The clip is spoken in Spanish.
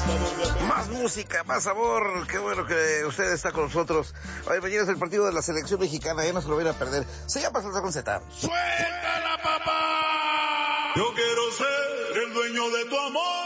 Más música, más sabor. Qué bueno que usted está con nosotros. Hoy mañana es el partido de la selección mexicana, ya no se lo van a perder. Se llama Salsa con Z. ¡Suéltala, papá! Yo quiero ser el dueño de tu amor.